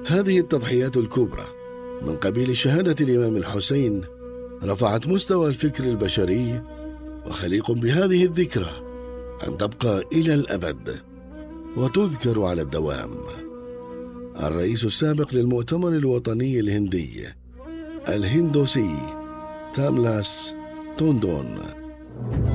هذه التضحيات الكبرى من قبيل شهادة الإمام الحسين رفعت مستوى الفكر البشري، وخليق بهذه الذكرى أن تبقى إلى الأبد وتذكر على الدوام. الرئيس السابق للمؤتمر الوطني الهندي الهندوسي تاملاس توندون.